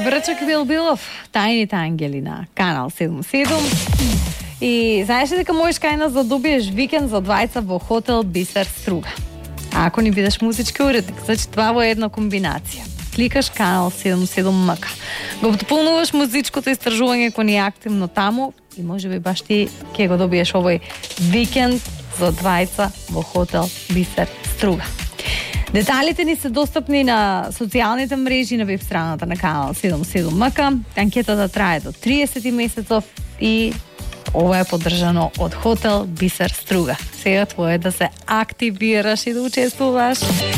Врачек Билбилов, Тајните ангели на Канал 77. И знаеш ли дека можеш кај нас да добиеш викенд за двајца во хотел Бисер Струга? А ако ни бидеш музички уредник, значи това во една комбинација. Кликаш Канал 77 МК. Го дополнуваш музичкото истражување кој ни е активно таму и можеби баш ти ќе го добиеш овој викенд за двајца во хотел Бисер Струга. Деталите ни се достапни на социјалните мрежи на веб страната на Канал 77 МК. Анкетата трае до 30 месецов и ова е поддржано од хотел Бисер Струга. Сега твое да се активираш и да учествуваш.